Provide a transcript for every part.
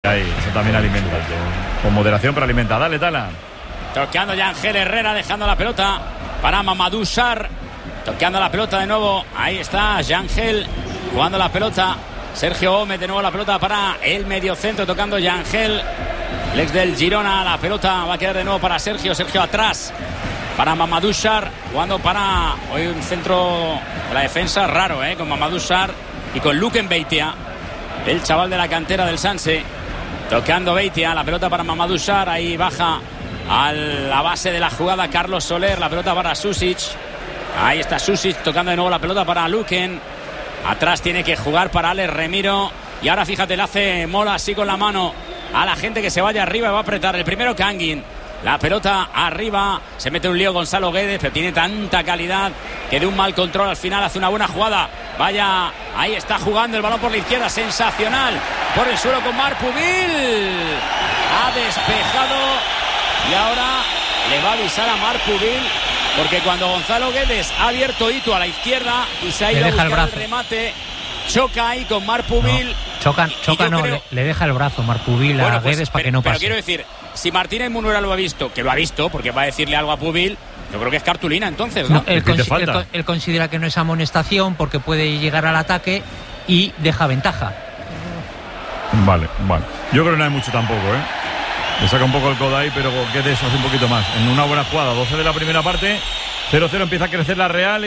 Ahí, eso también alimenta. Con moderación, pero alimenta. Dale, Tala. Toqueando ya Ángel Herrera, dejando la pelota para Mamadou Sarr. Toqueando la pelota de nuevo. Ahí está Yangel jugando la pelota. Sergio Gómez de nuevo la pelota para el mediocentro. Tocando Yangel, el ex del Girona. La pelota va a quedar de nuevo para Sergio. Sergio atrás para Mamadou Sarr. Jugando para hoy un centro de la defensa raro, con Mamadou Sarr y con Luken Beitia, el chaval de la cantera del Sanse. Tocando Beitia. La pelota para Mamadou Sarr. Ahí baja a la base de la jugada Carlos Soler. La pelota para Susic. Ahí está Susic tocando de nuevo la pelota para Luken. Atrás tiene que jugar para Alex Remiro. Y ahora fíjate, le hace Mola así con la mano a la gente que se vaya arriba y va a apretar. El primero Kangin. La pelota arriba. Se mete un lío Gonzalo Guedes, pero tiene tanta calidad que de un mal control al final hace una buena jugada. Vaya, ahí está jugando el balón por la izquierda. Sensacional. Por el suelo con Marc Pubil. Ha despejado. Y ahora le va a avisar a Marc Pubil, porque cuando Gonzalo Guedes ha abierto hito a la izquierda y se ha ido a buscar el remate, choca ahí con Marc Pubil. Le deja el brazo Marc Pubil a Guedes para que no pase. Pero quiero decir, si Martínez Munuera lo ha visto, que lo ha visto, porque va a decirle algo a Pubil, yo creo que es cartulina entonces, ¿no? Él considera que no es amonestación porque puede llegar al ataque y deja ventaja. Vale. Yo creo que no hay mucho tampoco, Le saca un poco el codo ahí, pero Guedes hace un poquito más. En una buena jugada, 12 de la primera parte, 0-0, empieza a crecer la Real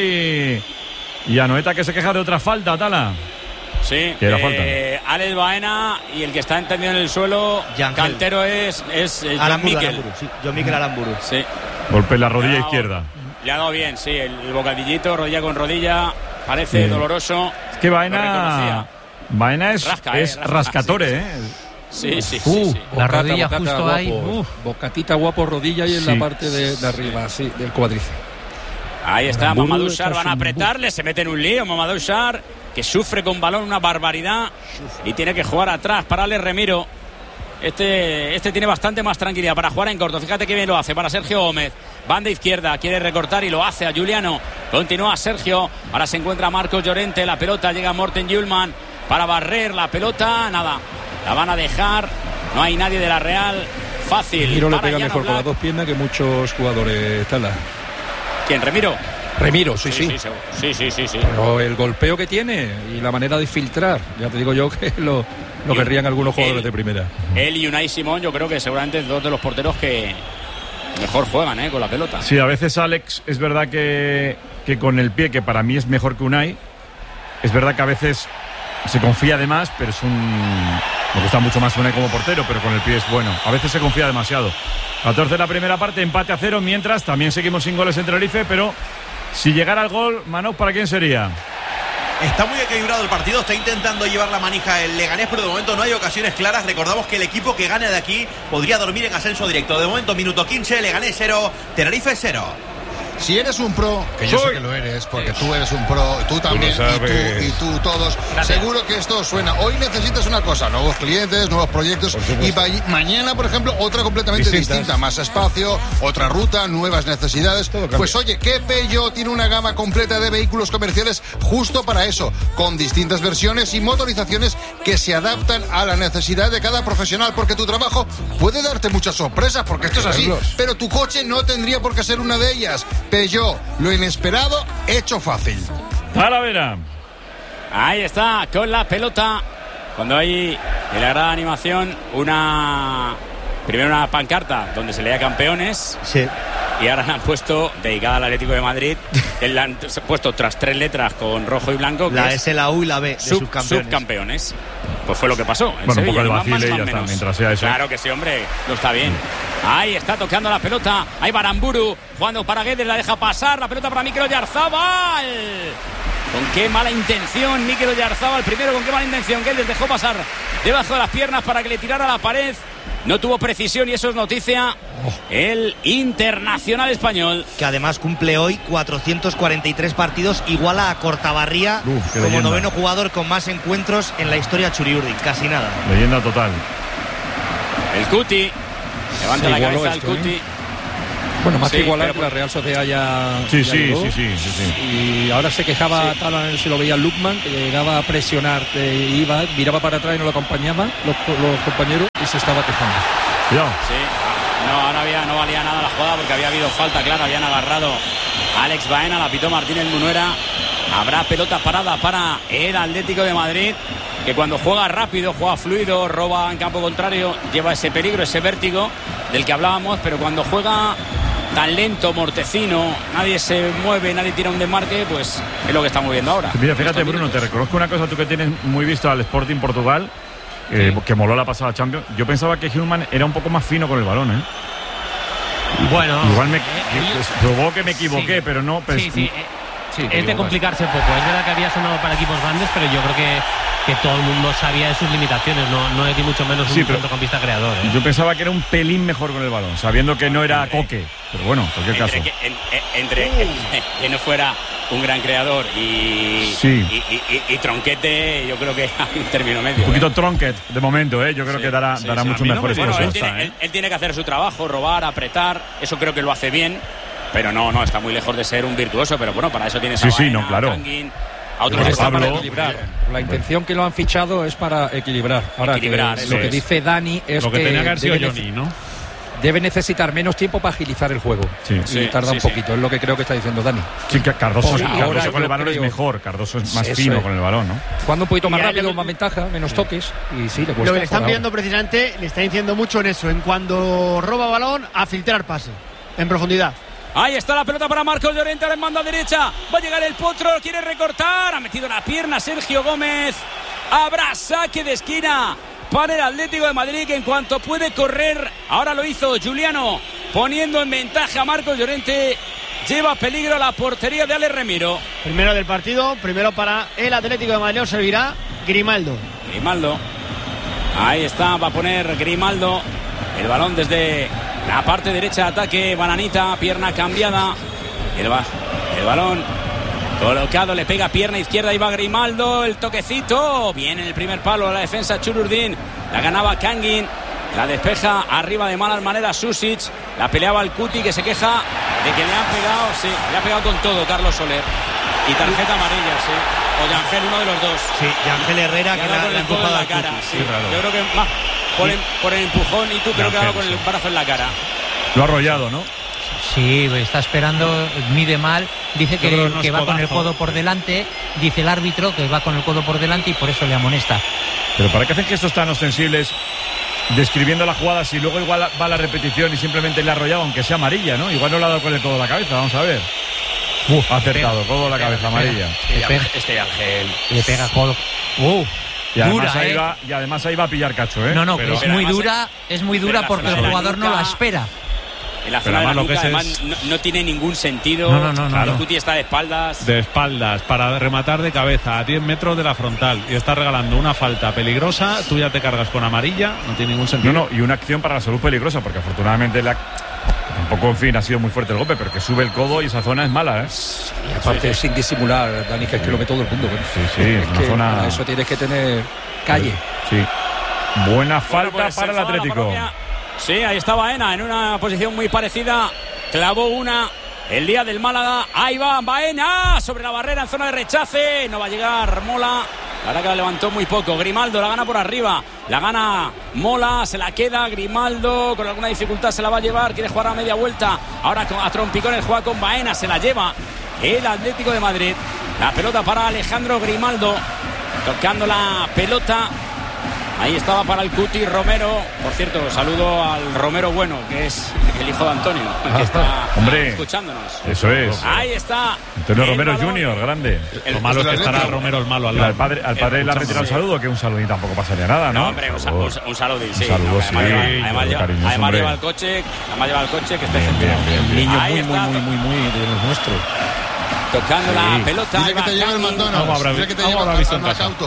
y Anoeta que se queja de otra falta, Tala. Sí, que era falta. Alex Baena, y el que está entendido en el suelo, Yangel. Cantero es John Miquel. Sí, John Miquel Aramburu. Sí. Golpe en la rodilla izquierda. Le ha dado bien, sí, el bocadillito, rodilla con rodilla, parece doloroso. Es que Baena es rascatore, Sí. La rodilla justo guapo, ahí. Bocatita guapo, rodilla y en la parte de arriba, sí, del cuádriceps. Ahí está Mamadou Sarr, van a apretarle, se mete en un lío Mamadou Sarr, que sufre con balón una barbaridad y tiene que jugar atrás para Alex Remiro. Este tiene bastante más tranquilidad para jugar en corto. Fíjate que bien lo hace para Sergio Gómez. Banda izquierda, quiere recortar y lo hace a Juliano. Continúa Sergio. Ahora se encuentra Marcos Llorente. La pelota llega a Morten Hjulmand para barrer la pelota. Nada, la van a dejar. No hay nadie de la Real. Fácil. Remiro le pega mejor con las dos piernas que muchos jugadores. Tala. ¿Quién? ¿Remiro? Remiro, sí. Sí. Pero el golpeo que tiene y la manera de filtrar, ya te digo yo que lo querrían algunos jugadores de primera. Él y Unai Simón, yo creo que seguramente dos de los porteros que mejor juegan con la pelota. Sí, a veces Alex, es verdad que con el pie, que para mí es mejor que Unai, es verdad que a veces se confía de más, pero me gusta mucho más Unai como portero, pero con el pie es bueno. A veces se confía demasiado. 14 de la primera parte, empate a 0, mientras también seguimos sin goles en Tenerife, pero si llegara el gol, Manoj, ¿para quién sería? Está muy equilibrado el partido, está intentando llevar la manija el Leganés, pero de momento no hay ocasiones claras. Recordamos que el equipo que gane de aquí podría dormir en ascenso directo. De momento, minuto 15, Leganés 0, Tenerife 0. Si eres un pro, que yo sé que lo eres, porque tú eres un pro, tú también, y tú todos, gracias. Seguro que esto suena. Hoy necesitas una cosa, nuevos clientes, nuevos proyectos, y mañana, por ejemplo, otra completamente distinta, más espacio, otra ruta, nuevas necesidades. Pues oye, que Peugeot tiene una gama completa de vehículos comerciales justo para eso, con distintas versiones y motorizaciones que se adaptan a la necesidad de cada profesional, porque tu trabajo puede darte muchas sorpresas, porque esto es así, pero tu coche no tendría por qué ser una de ellas. Peugeot, lo inesperado, hecho fácil. Talavera. Ahí está, con la pelota. Cuando hay en la gran animación primero una pancarta donde se leía campeones. Sí. Y ahora la han puesto, dedicada al Atlético de Madrid, la han puesto tras 3 letras con rojo y blanco. La S, la U y la B de subcampeones. Pues fue lo que pasó. Bueno, un poco de vacile y ya está, mientras sea eso. Claro que sí, hombre, no está bien. Ahí está tocando la pelota. Ahí Baramburu jugando para Guedes, la deja pasar. La pelota para Mikel Oyarzabal. Con qué mala intención Mikel Oyarzabal. Primero con qué mala intención. Guedes dejó pasar debajo de las piernas para que le tirara a la pared. No tuvo precisión y eso es noticia. El internacional español, que además cumple hoy 443 partidos, iguala a Cortabarría como leyenda. Noveno jugador con más encuentros en la historia Churiurdi. Casi nada. Leyenda total. El Cuti levanta la cabeza el Cuti. Bueno, más que igualar, la Real Sociedad ya. Sí. Y ahora se quejaba, tal, se lo veía Lukman, que llegaba a presionar, iba, miraba para atrás y no lo acompañaban los compañeros y se estaba quejando. Cuidado. Sí. No valía nada la jugada porque había habido falta, claro, habían agarrado a Alex Baena, la pitó Martínez Munuera. Habrá pelota parada para el Atlético de Madrid, que cuando juega rápido, juega fluido, roba en campo contrario, lleva ese peligro, ese vértigo del que hablábamos, pero cuando juega tan lento, mortecino, nadie se mueve, nadie tira un desmarque, pues es lo que estamos viendo ahora. Mira, fíjate, Bruno, te reconozco una cosa, tú que tienes muy visto al Sporting Portugal, que moló la pasada Champions. Yo pensaba que Hillman era un poco más fino con el balón, ¿eh? Bueno, igual probó que me equivoqué, pero no. Pues, sí, es de complicarse un poco. Es verdad que había sonado para equipos grandes, pero yo creo que todo el mundo sabía de sus limitaciones. No es ni mucho menos un centrocampista creador. Yo pensaba que era un pelín mejor con el balón, sabiendo que no era Coque. Pero bueno, en cualquier caso. Entre que no fuera un gran creador y Tronquete, yo creo que hay un término medio. Un poquito Tronquet de momento, yo creo que dará mucho mejores cosas. Él tiene que hacer su trabajo, robar, apretar. Eso creo que lo hace bien. Pero no, está muy lejos de ser un virtuoso. Pero bueno, para eso tienes a Baena, claro. Tanguin, a otros para equilibrar. La intención que lo han fichado es para equilibrar. Ahora, lo que dice Dani es que tenía que haber sido Johnny, ¿no? Debe necesitar menos tiempo para agilizar el juego. Y tarda un poquito, es lo que creo que está diciendo Dani. Sí, Cardoso con el balón es mejor. Cardoso es más fino con el balón, ¿no? Cuando un poquito más rápido, más ventaja, menos toques. Y sí, le cuesta. Lo que le están pidiendo precisamente, le está diciendo mucho en eso, en cuando roba balón, a filtrar pase, en profundidad. Ahí está la pelota para Marcos Llorente, en banda derecha. Va a llegar el Potro, quiere recortar. Ha metido la pierna Sergio Gómez. Habrá saque de esquina para el Atlético de Madrid, que en cuanto puede correr, ahora lo hizo Juliano, poniendo en ventaja a Marcos Llorente. Lleva peligro la portería de Alex Remiro. Primero del partido, primero para el Atlético de Madrid, servirá Grimaldo. Ahí está, va a poner Grimaldo el balón desde la parte derecha de ataque. Bananita, pierna cambiada. El balón colocado, le pega pierna izquierda y va Grimaldo. El toquecito. Viene en el primer palo de la defensa Chururdín. La ganaba Kangin. La despeja arriba de malas maneras Susic. La peleaba el Cuti, que se queja de que le han pegado. Sí, le ha pegado con todo Carlos Soler. Y tarjeta amarilla, sí. O Yangel, uno de los dos. Sí, Yangel Herrera, que le ha empujado en la cara. Sí. Yo creo que más por el empujón, y tú creo que ha dado con el brazo en la cara. Lo ha arrollado, ¿no? Sí, está esperando, mide mal, dice que va con el codo por delante, dice el árbitro que va con el codo por delante y por eso le amonesta. Pero ¿para qué hacen gestos tan ostensibles describiendo la jugada si luego igual va a la repetición y simplemente le ha arrollado, aunque sea amarilla, ¿no? Igual no le ha dado con el codo a la cabeza, vamos a ver. Ha acertado, codo a la cabeza, amarilla. Este Ángel le pega codo. Y además ahí va a pillar cacho, ¿eh? No, pero es muy dura porque el jugador no la espera. En la zona de la nuca, además, no tiene ningún sentido. No. El Cuti está de espaldas. De espaldas, para rematar de cabeza a 10 metros de la frontal. Y está regalando una falta peligrosa. Tú ya te cargas con amarilla. No tiene ningún sentido. Y una acción para la salud peligrosa, porque afortunadamente tampoco, en fin, ha sido muy fuerte el golpe, pero que sube el codo y esa zona es mala, ¿eh? Y aparte, sin disimular, Dani, que es que lo ve todo el mundo. Sí, es una zona. Para eso tienes que tener calle. Sí. Buena falta para el Atlético. Sí, ahí está Baena en una posición muy parecida. Clavó una el día del Málaga. Ahí va Baena sobre la barrera en zona de rechace. No va a llegar Mola. La verdad que la levantó muy poco. Grimaldo la gana por arriba. La gana Mola. Se la queda Grimaldo. Con alguna dificultad se la va a llevar. Quiere jugar a media vuelta. Ahora a trompicones juega con Baena. Se la lleva el Atlético de Madrid. La pelota para Alejandro Grimaldo. Tocando la pelota. Ahí estaba para el Cuti Romero. Por cierto, saludo al Romero Bueno, que es el hijo de Antonio, que está escuchándonos. Eso es. Ahí está. Antonio Romero Junior, grande. Lo malo es que estará Romero el malo al lado. Al padre le ha retirado el saludo, que un saludín tampoco pasaría nada, ¿no? No, hombre, un saludín, sí. Un saludo, sí. Además lleva el coche, que está efectivo. Un niño muy de los nuestros. Tocando la pelota. Dile que te lleve el McDonald's. Dile que te lleve al Macauto.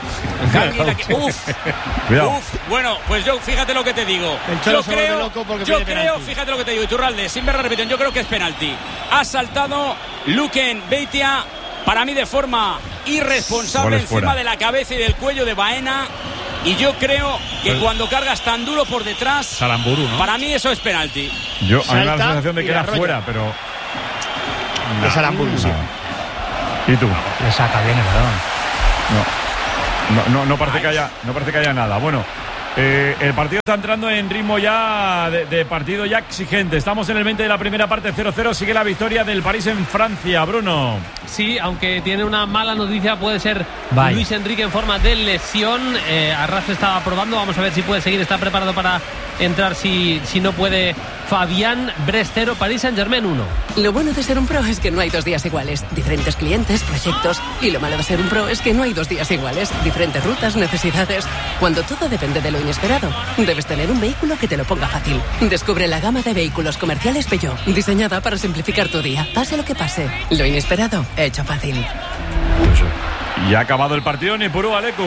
Bueno, pues yo fíjate lo que te digo. Fíjate lo que te digo, Iturralde, sin ver la repetición, yo creo que es penalti. Ha saltado Luken Beitia, para mí de forma irresponsable, encima de la cabeza y del cuello de Baena. Y yo creo que cuando cargas tan duro por detrás, Saramburu, ¿no? Para mí eso es penalti. A mí me da la sensación de que era fuera, pero... De Saramburu, sí. ¿Y tú? Le saca bien el balón. No parece que haya nada. Bueno, el partido está entrando en ritmo ya de partido ya exigente. Estamos en el 20 de la primera parte, 0-0. Sigue la victoria del París en Francia, Bruno. Sí, aunque tiene una mala noticia, puede ser Luis Enrique en forma de lesión. Arras estaba probando, vamos a ver si puede seguir, está preparado para entrar si no puede. Fabián Brestero, Paris Saint-Germain 1. Lo bueno de ser un pro es que no hay 2 días iguales. Diferentes clientes, proyectos. Y lo malo de ser un pro es que no hay 2 días iguales. Diferentes rutas, necesidades. Cuando todo depende de lo inesperado, debes tener un vehículo que te lo ponga fácil. Descubre la gama de vehículos comerciales Peugeot, diseñada para simplificar tu día. Pase lo que pase, lo inesperado, hecho fácil. Y ha acabado el partido, Nipurú, Alecu.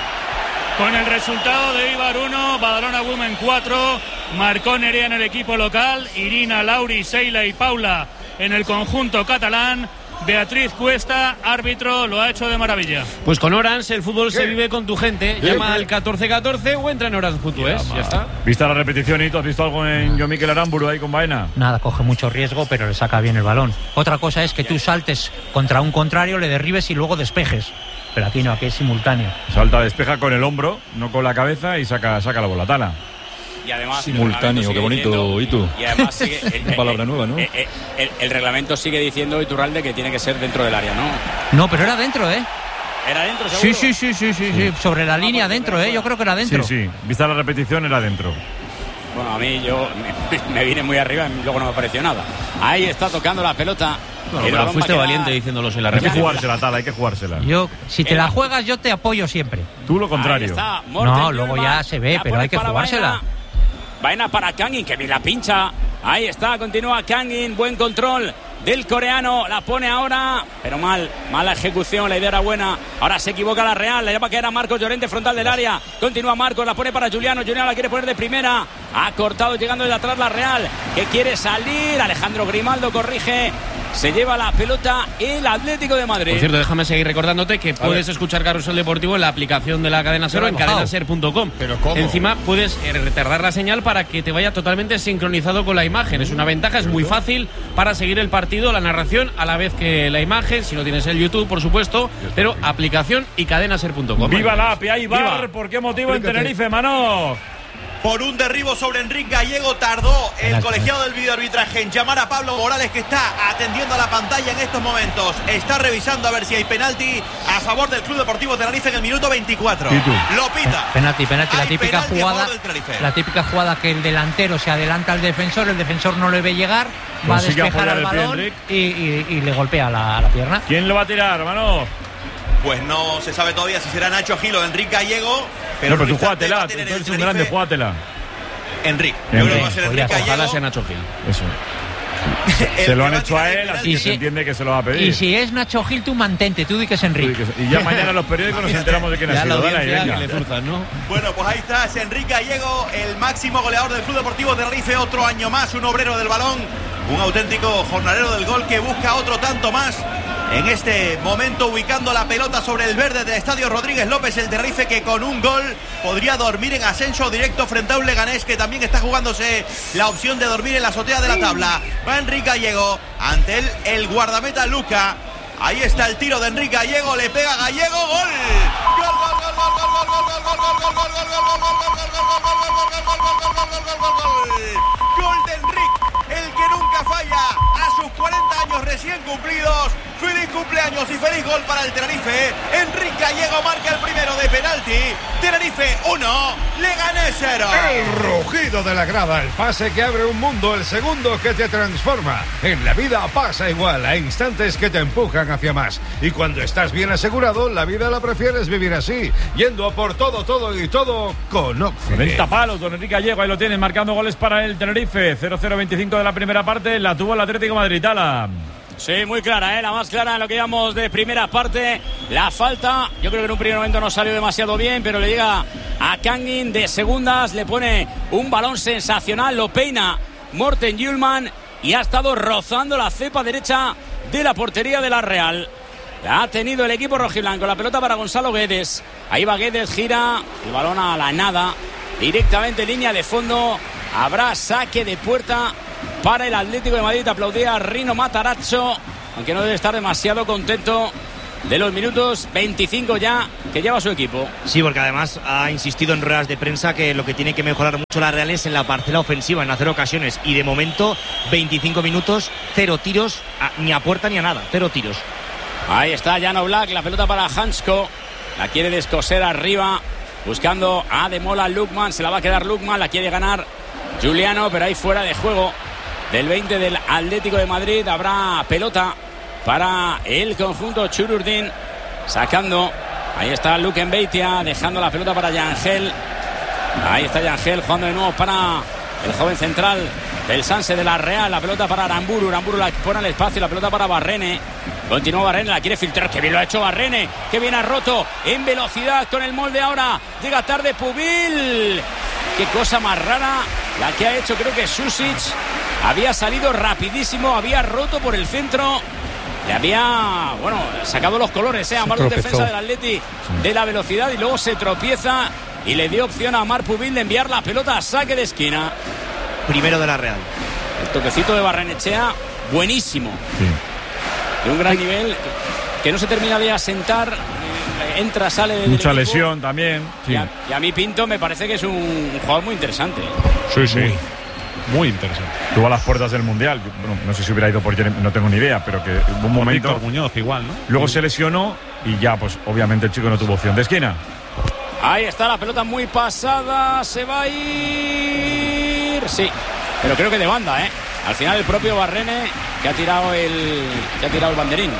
Con el resultado de Eibar 1, Badalona Women 4, marcó Nerea en el equipo local, Irina, Lauri, Seila y Paula en el conjunto catalán. Beatriz Cuesta, árbitro, lo ha hecho de maravilla. Pues con Orange el fútbol se vive con tu gente. Llama al 1414 o entra en orange.es. Ya está. ¿Viste la repetición y tú has visto algo en Jon Mikel Aramburu ahí con Baena? Nada, coge mucho riesgo, pero le saca bien el balón. Otra cosa es que tú saltes contra un contrario, le derribes y luego despejes. Pero aquí no, aquí es simultáneo. Salta, despeja con el hombro, no con la cabeza y saca la bola tala. Y además simultáneo, qué bonito, Itu. Y además sigue palabra nueva, ¿no? El reglamento sigue diciendo, Iturralde, que tiene que ser dentro del área, ¿no? No, pero era dentro, ¿eh? ¿Era dentro, seguro? Sí. Sobre la línea dentro, ¿eh? Yo creo que era dentro. Sí. Vista la repetición, era dentro. Bueno, a mí me vine muy arriba y luego no me pareció nada. Ahí está tocando la pelota. Pero fuiste valiente diciéndolos en la repetición. Hay que jugársela, Tala, hay que jugársela. Si te la juegas, yo te apoyo siempre. Tú lo contrario. No, luego ya se ve, pero hay que jugársela. Vaina para Kangin, que bien la pincha. Ahí está, continúa Kangin, buen control del coreano, la pone ahora, pero mala ejecución, la idea era buena, ahora se equivoca la Real, la llama que era Marcos Llorente frontal del área, continúa Marcos, la pone para Juliano la quiere poner de primera, ha cortado llegando desde atrás la Real, que quiere salir, Alejandro Grimaldo corrige, se lleva la pelota el Atlético de Madrid. Por cierto, déjame seguir recordándote que puedes escuchar Carrusel Deportivo en la aplicación de la cadena SER, en cadenaser.com. ¿Pero cómo? Encima puedes retardar la señal para que te vaya totalmente sincronizado con la imagen. Es una ventaja, es muy fácil para seguir el partido, la narración a la vez que la imagen, si no tienes el YouTube, por supuesto, pero aplicación y cadenaser.com. ¡Viva la API! ¡Ahí va! ¿Por qué motivo en Tenerife, Mano? Por un derribo sobre Enrique Gallego tardó el colegiado del videoarbitraje en llamar a Pablo Morales, que está atendiendo a la pantalla en estos momentos. Está revisando a ver si hay penalti a favor del Club Deportivo Tenerife en el minuto 24. Lo pita. Penalti, la típica jugada que el delantero se adelanta al defensor, el defensor no le ve llegar, va a despejar el balón y le golpea la pierna. ¿Quién lo va a tirar, hermano? Pues no se sabe todavía si será Nacho Gil o Enrique Gallego. Pero tú jugátela, tú eres un grande, jugátela. Enrique, yo creo que va a ser Enrique Gallego. Ojalá sea Nacho Gil. Eso. Se lo han hecho a él, así que se entiende que se lo va a pedir. Y si es Nacho Gil, tú mantente, tú di que es Enrique. Y ya mañana en los periódicos nos enteramos de quién ha sido. Bueno, pues ahí está, es Enrique Gallego, el máximo goleador del Club Deportivo Tenerife, otro año más, un obrero del balón, un auténtico jornalero del gol que busca otro tanto más. En este momento ubicando la pelota sobre el verde del Estadio Rodríguez López, el Tenerife, que con un gol podría dormir en ascenso directo frente a un Leganés que también está jugándose la opción de dormir en la azotea de la tabla. Va Enrique Gallego, ante él el guardameta Luca. Ahí está el tiro de Enrique Gallego, le pega Gallego, gol. Gol de Enrique, el que nunca falla a sus 40 años recién cumplidos. Feliz cumpleaños y feliz gol para el Tenerife. Enrique Gallego marca el primero de penalti. Tenerife 1, Leganés 0. El rugido de la grada, el pase que abre un mundo, el segundo que te transforma. En la vida pasa igual, hay instantes que te empujan hacia más. Y cuando estás bien asegurado, la vida la prefieres vivir así, yendo a por todo con Oxford. 90 palos, don Enrique Gallego, ahí lo tienen, marcando goles para el Tenerife. 0-0-25 de la primera parte, la tuvo el Atlético de Madrid. Tala. Sí, muy clara, la más clara en lo que llevamos de primera parte. La falta, yo creo que en un primer momento no salió demasiado bien, pero le llega a Kangin de segundas, le pone un balón sensacional, lo peina Morten Hjulmand y ha estado rozando la cepa derecha de la portería de la Real. La ha tenido el equipo rojiblanco. La pelota para Gonzalo Guedes. Ahí va Guedes, gira el balón a la nada. Directamente línea de fondo. Habrá saque de puerta para el Atlético de Madrid. Aplaudía a Rino Matarazzo, aunque no debe estar demasiado contento de los minutos 25 ya que lleva su equipo. Sí, porque además ha insistido en ruedas de prensa que lo que tiene que mejorar mucho la Real es en la parcela ofensiva, en hacer ocasiones, y de momento 25 minutos, 0 tiros, ni a puerta ni a nada, 0 tiros. Ahí está Jan Oblak, la pelota para Hansko, la quiere descoser arriba, buscando a Ademola Lookman, se la va a quedar Lookman, la quiere ganar Giuliano, pero ahí fuera de juego del 20 del Atlético de Madrid. Habrá pelota para el conjunto Chururdin, sacando. Ahí está Luke Mbeitia, dejando la pelota para Yangel. Ahí está Yangel jugando de nuevo para el joven central del Sanse de la Real. La pelota para Aramburu, Aramburu la pone al espacio, la pelota para Barrene. Continúa Barrene, la quiere filtrar, que bien lo ha hecho Barrene, que bien ha roto en velocidad con el molde ahora. Llega tarde Pubil. Qué cosa más rara la que ha hecho, creo que Susic había salido rapidísimo, había roto por el centro. Le había, sacado los colores a Amar, defensa del Atleti, de la velocidad, y luego se tropieza y le dio opción a Amar Pubil de enviar la pelota a saque de esquina. Primero de la Real. El toquecito de Barrenechea, buenísimo. Sí. De un gran nivel, que no se termina de asentar. Entra, sale. Mucha lesión también. Sí. Y a mí Pinto me parece que es un jugador muy interesante. Sí. Muy interesante. Estuvo a las puertas del Mundial. No sé si hubiera ido por Jeremy, no tengo ni idea, pero que hubo un momento. Víctor Muñoz igual, ¿no? Luego se lesionó y ya, pues obviamente el chico no tuvo opción de esquina. Ahí está la pelota muy pasada. Se va a ir. Sí, pero creo que de banda, ¿eh? Al final el propio Barrene que ha tirado el banderín.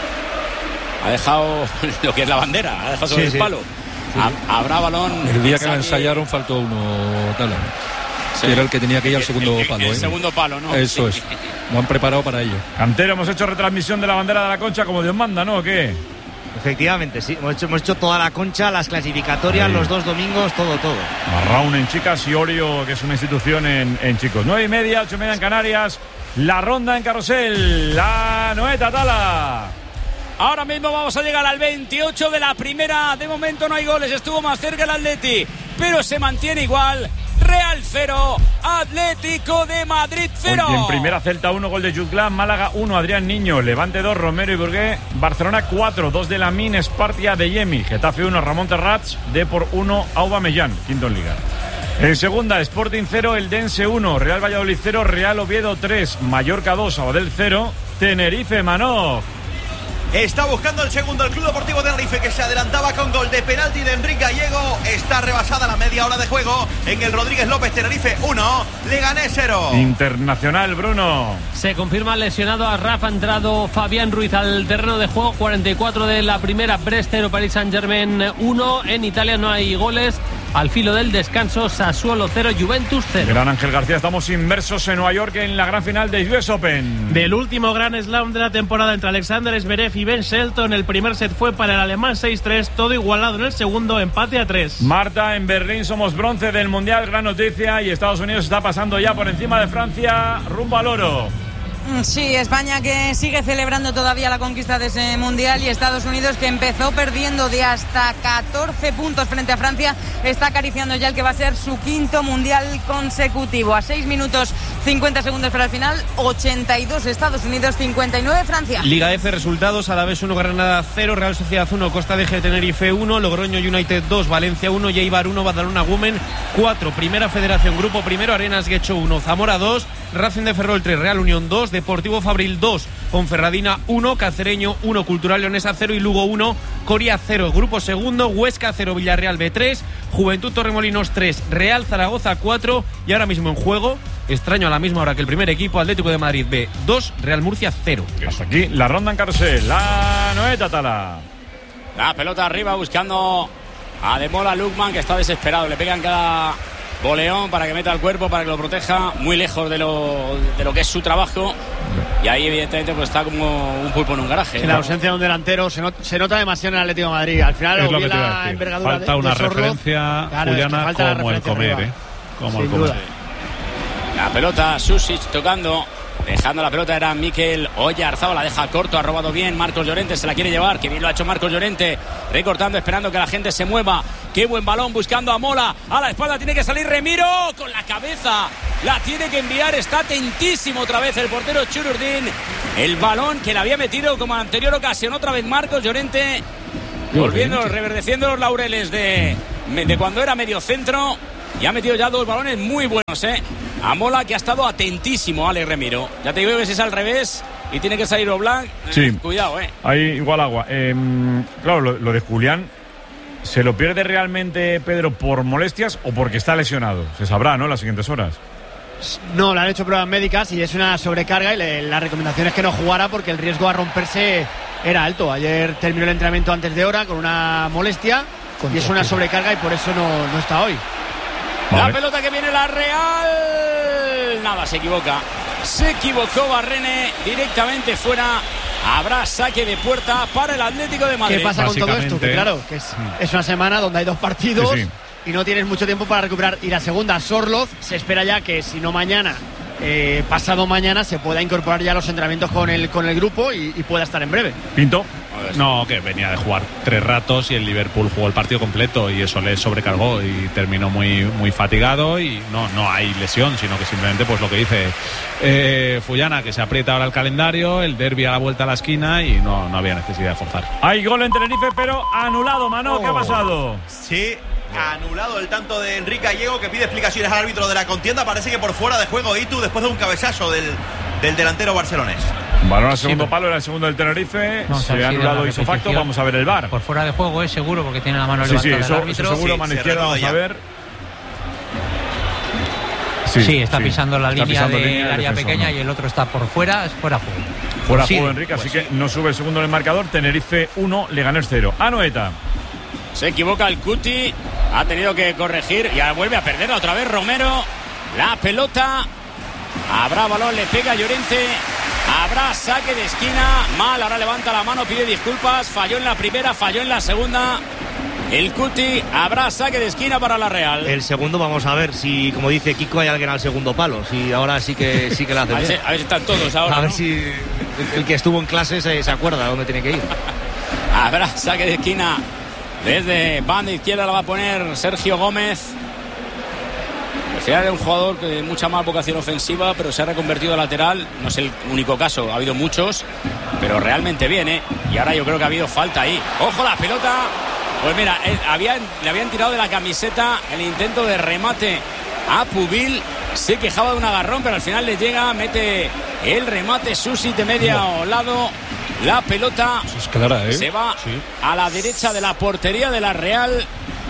Ha dejado lo que es la bandera, ha dejado sobre el palo. Sí. Habrá balón. El día que la ensayaron faltó uno, Tala. Sí. Que era el que tenía que ir al segundo palo. El segundo palo, ¿no? Eso es. Lo han preparado para ello. Cantero, hemos hecho retransmisión de la bandera de la Concha como Dios manda, ¿no? ¿O qué? Efectivamente, sí. Hemos hecho toda la Concha, las clasificatorias, los 2 domingos, todo. Marraun en chicas y Orio, que es una institución en chicos. 9:30, 8:30 en Canarias. La ronda en Carrusel. La Noeta Tala. Ahora mismo vamos a llegar al 28 de la primera. De momento no hay goles. Estuvo más cerca el Atleti, pero se mantiene igual. Real 0, Atlético de Madrid 0. Oye, en primera, Celta 1, gol de Jutglan, Málaga 1, Adrián Niño, Levante 2, Romero y Burgué, Barcelona 4, 2 de Lamine, Espartia de Yemi, Getafe 1, Ramón Terrats, Depor 1, Aubameyang, quinto en Liga. En segunda, Sporting 0, Eldense 1, Real Valladolid 0, Real Oviedo 3, Mallorca 2, Sabadell 0, Tenerife Manó. Está buscando el segundo el Club Deportivo Tenerife, que se adelantaba con gol de penalti de Enrique Gallego. Está rebasada la media hora de juego en el Rodríguez López. Tenerife 1, Leganés 0. Internacional, Bruno. Se confirma lesionado a Rafa. Ha entrado Fabián Ruiz al terreno de juego. 44 de la primera. Brest 0, Paris Saint-Germain 1. En Italia no hay goles. Al filo del descanso, Sassuolo 0, Juventus 0. Gran Ángel García, estamos inmersos en Nueva York en la gran final de US Open. Del último gran slam de la temporada entre Alexander Zverev y Ben Shelton. El primer set fue para el alemán 6-3, todo igualado en el segundo, empate a 3. Marta, en Berlín somos bronce del Mundial, gran noticia, y Estados Unidos está pasando ya por encima de Francia, rumbo al oro. Sí, España que sigue celebrando todavía la conquista de ese Mundial, y Estados Unidos, que empezó perdiendo de hasta 14 puntos frente a Francia, está acariciando ya el que va a ser su quinto Mundial consecutivo. A 6 minutos 50 segundos para el final, 82 Estados Unidos, 59 Francia. Liga F, resultados: Alavés 1, Granada 0, Real Sociedad 1, Costa de G, Tenerife 1, Logroño United 2, Valencia 1, Eibar 1, Badalona Women 4. Primera Federación, Grupo Primero, Arenas Guecho 1, Zamora 2, Racing de Ferrol 3, Real Unión 2, Deportivo Fabril 2, Ponferradina 1, Cacereño 1, Cultural Leonesa 0 y Lugo 1, Coria 0. Grupo segundo, Huesca 0, Villarreal B 3, Juventud Torremolinos 3, Real Zaragoza 4, y ahora mismo en juego, extraño a la misma hora que el primer equipo, Atlético de Madrid B 2, Real Murcia 0. Hasta aquí la ronda en Carrusel. La Noeta Tala. La pelota arriba buscando a Ademola Lookman, que está desesperado. Le pegan cada boleón para que meta el cuerpo, para que lo proteja, muy lejos de lo que es su trabajo. Y ahí evidentemente pues está como un pulpo en un garaje. Sí, la ausencia de un delantero se nota demasiado en el Atlético de Madrid. Al final es lo que te iba a decir. Falta una referencia, claro, Juliana, como el comer, como el comer. La pelota, Susic tocando Dejando la pelota era Mikel Oyarzabal, la deja corto, ha robado bien Marcos Llorente, se la quiere llevar, que bien lo ha hecho Marcos Llorente, recortando, esperando que la gente se mueva. Qué buen balón, buscando a Mola, a la espalda tiene que salir Remiro, con la cabeza, la tiene que enviar, está atentísimo otra vez el portero Chururdín, el balón que le había metido como en la anterior ocasión, otra vez Marcos Llorente, volviendo, reverdeciendo los laureles de cuando era medio centro, y ha metido ya 2 balones muy buenos, a Mola, que ha estado atentísimo, Alex Remiro. Ya te digo que si es al revés y tiene que salir Oblak, sí. Cuidado, Hay igual agua. Claro, lo de Julián, ¿se lo pierde realmente Pedro por molestias o porque está lesionado? Se sabrá, ¿no?, en las siguientes horas. No, le han hecho pruebas médicas y es una sobrecarga, y la recomendación es que no jugara porque el riesgo a romperse era alto. Ayer terminó el entrenamiento antes de hora con una molestia y es una sobrecarga y por eso no está hoy. Vale. La pelota que viene la Real. Nada, se equivoca. Se equivocó Barrene, directamente fuera. Habrá saque de puerta para el Atlético de Madrid. ¿Qué pasa con todo esto? Que claro, que es una semana donde hay 2 partidos y no tienes mucho tiempo para recuperar. Y la segunda, Sorloz, se espera ya que si no mañana, pasado mañana, se pueda incorporar ya a los entrenamientos con el grupo y pueda estar en breve. Pinto. No, que venía de jugar 3 ratos y el Liverpool jugó el partido completo y eso le sobrecargó y terminó muy, muy fatigado, y no hay lesión, sino que simplemente pues lo que dice Fullana, que se aprieta ahora el calendario, el derbi a la vuelta a la esquina y no había necesidad de forzar. Hay gol en Tenerife, pero anulado, Mano. ¿Qué ha pasado? Sí, anulado el tanto de Enrique Gallego, que pide explicaciones al árbitro de la contienda. Parece que por fuera de juego Itu, después de un cabezazo del delantero barcelonés. Balón al segundo palo, era el segundo del Tenerife. Se ha anulado ipso facto. Vamos a ver el VAR. Por fuera de juego es seguro, porque tiene la mano levantada el árbitro. Eso seguro, mano izquierda, vamos a ver. Sí, está pisando la línea del área pequeña, y el otro está por fuera, es fuera juego. Fuera juego, Enrique, así que no sube el segundo en el marcador. Tenerife 1, Leganés 0. Anoeta. Se equivoca el Cuti, ha tenido que corregir y ahora vuelve a perder otra vez Romero. La pelota, habrá balón, le pega Llorente. Habrá saque de esquina, mal, ahora levanta la mano, pide disculpas, falló en la primera, falló en la segunda. El Cuti, habrá saque de esquina para la Real. El segundo, vamos a ver si, como dice Kiko, hay alguien al segundo palo. Si ahora sí que la hace bien. A ver si están todos ahora. A ver si el que estuvo en clase se acuerda de dónde tiene que ir. Habrá saque de esquina. Desde banda izquierda la va a poner Sergio Gómez. Era un jugador de mucha más vocación ofensiva, pero se ha reconvertido a lateral. No es el único caso, ha habido muchos, pero realmente bien, y ahora yo creo que ha habido falta ahí. ¡Ojo la pelota! Pues mira, le habían tirado de la camiseta el intento de remate a Pubil. Se quejaba de un agarrón, pero al final le llega, mete el remate Susi de medio lado. La pelota es clara, se va a la derecha de la portería de la Real.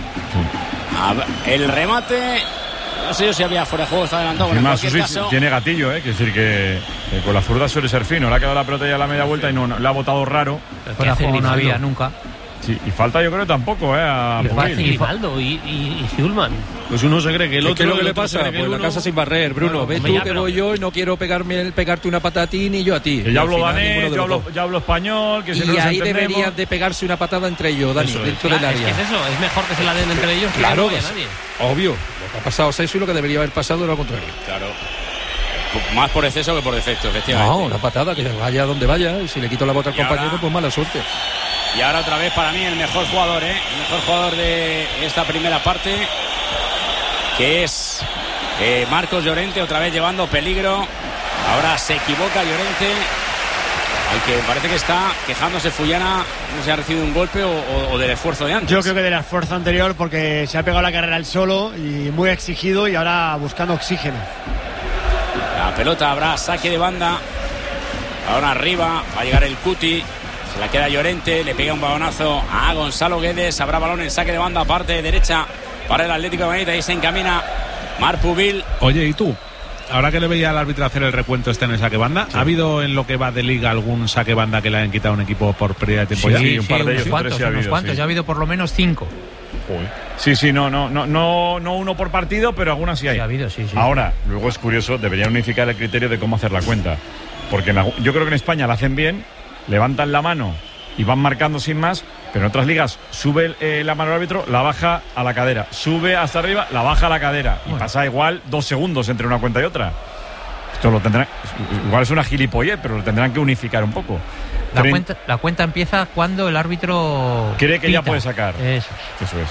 El remate, no sé yo si había fuera de juego, está adelantado. En cualquier caso, tiene gatillo, que decir que con la zurda suele ser fino. Le ha quedado la pelota ya a la media vuelta y no le ha botado raro. Fuera de juego no había nunca. Sí, y falta yo creo tampoco, a Grimaldo y Zulman. Pues uno se cree que el otro. ¿Qué es lo que le pasa? Pues la casa sin barrer, Bruno. Ves tú que voy yo y no quiero pegarte una patada a ti ni yo a ti. Que yo hablo danés, yo hablo español. Que y ahí deberían de pegarse una patada entre ellos, Dani, dentro del área. Es que es eso, es mejor que se la den entre ellos. Claro, que no nadie. Obvio. Lo que ha pasado es eso, y lo que debería haber pasado era lo contrario. Claro. Más por exceso que por defecto, efectivamente. No, una patada, que vaya donde vaya. Y si le quito la bota al compañero, pues mala suerte. Y ahora otra vez para mí el mejor jugador, el mejor jugador de esta primera parte, que es Marcos Llorente, otra vez llevando peligro. Ahora se equivoca Llorente, al que parece que está quejándose Fullana, no sé si ha recibido un golpe o del esfuerzo de antes. Yo creo que del esfuerzo anterior, porque se ha pegado la carrera él solo y muy exigido, y ahora buscando oxígeno. La pelota, habrá saque de banda. Ahora arriba va a llegar el Cuti. Se la queda Llorente, le pega un balonazo a Gonzalo Guedes. Habrá balón en saque de banda, parte derecha para el Atlético de Madrid. Ahí se encamina Marc Pubil. Oye, ¿y tú? Ahora que le veía al árbitro hacer el recuento en el saque banda, ¿ha habido en lo que va de liga algún saque banda que le hayan quitado a un equipo por pérdida de tiempo? Sí, un par de ellos, unos cuantos. Ya ha habido por lo menos 5. Sí, no uno por partido, pero algunas sí hay. Sí, ha habido, sí. Ahora, luego es curioso, deberían unificar el criterio de cómo hacer la cuenta. Porque yo creo que en España la hacen bien, levantan la mano y van marcando sin más, pero en otras ligas sube la mano al árbitro, la baja a la cadera, sube hasta arriba, la baja a la cadera, y pasa igual 2 segundos entre una cuenta y otra. Esto lo tendrán, igual es una gilipollez, pero lo tendrán que unificar un poco. La cuenta empieza cuando el árbitro cree que pita. ya puede sacar. Eso es.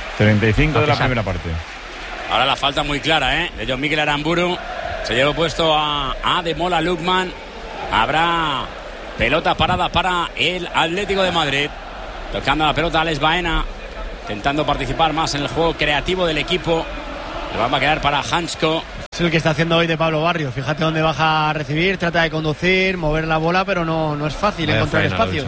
35 de la primera parte. Ahora la falta muy clara, de John Mikel Aramburu. Se lleva puesto a Ademola Lookman. Habrá pelota parada para el Atlético de Madrid. Tocando la pelota Alex Baena, intentando participar más en el juego creativo del equipo. Le va a quedar para Hansko. Es el que está haciendo hoy de Pablo Barrios. Fíjate dónde baja a recibir, trata de conducir, mover la bola, pero no es fácil encontrar espacios.